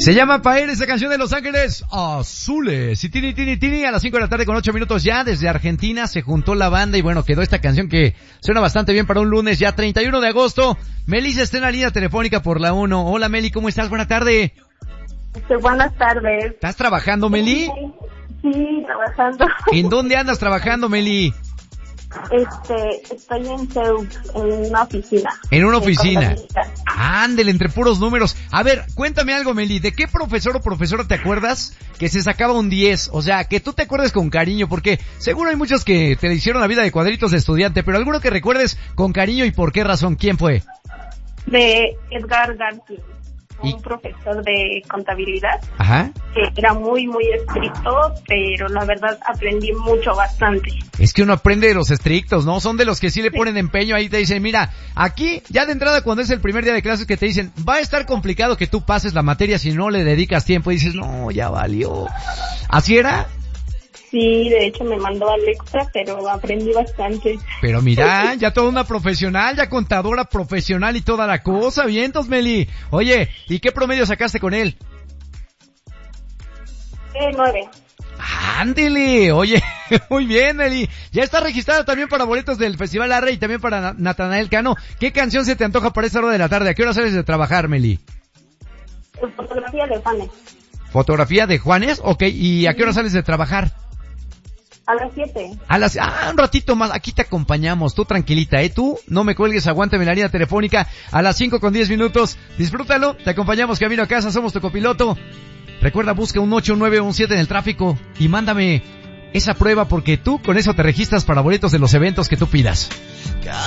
Se llama Paer, esta canción de Los Ángeles Azules. Y tini, a las 5 de la tarde con 8 minutos ya, desde Argentina se juntó la banda y bueno, quedó esta canción que suena bastante bien para un lunes ya 31 de agosto. Melissa está en la línea telefónica por la 1. Hola Meli, ¿cómo estás? Buena tarde. Buenas tardes. ¿Estás trabajando, Meli? Sí, trabajando. ¿En dónde andas trabajando, Meli? Estoy en CEU, en una oficina. En una oficina. Ándele, entre puros números. A ver, cuéntame algo, Meli, ¿de qué profesor o profesora te acuerdas que se sacaba un 10? O sea, que tú te acuerdes con cariño, porque seguro hay muchos que te hicieron la vida de cuadritos de estudiante, pero alguno que recuerdes con cariño y por qué razón. ¿Quién fue? De Edgar García, un profesor de contabilidad. Ajá. Que era muy, muy estricto, pero la verdad aprendí bastante. Es que uno aprende de los estrictos, ¿no? Son de los que sí le ponen empeño, ahí te dicen, mira, aquí, ya de entrada cuando es el primer día de clases que te dicen, va a estar complicado que tú pases la materia si no le dedicas tiempo, y dices, no, ya valió. ¿Así era? Sí, de hecho me mandó al extra, pero aprendí bastante. Pero mira, ya toda una profesional, ya contadora profesional y toda la cosa, vientos, Meli. Oye, ¿y qué promedio sacaste con él? 9. Ándele, oye, muy bien, Meli. Ya está registrada también para boletos del Festival Arre y también para Natanael Cano. ¿Qué canción se te antoja para esta hora de la tarde? ¿A qué hora sales de trabajar, Meli? Fotografía de Juanes. ¿Fotografía de Juanes? Ok, ¿y a qué hora sales de trabajar? A las 7. Un ratito más, aquí te acompañamos, tú tranquilita, tú no me cuelgues, aguántame la línea telefónica a las 5:10. Disfrútalo, te acompañamos camino a casa, somos tu copiloto. Recuerda, busca un 8, un 9 o un 7 en el tráfico y mándame esa prueba porque tú con eso te registras para boletos de los eventos que tú pidas.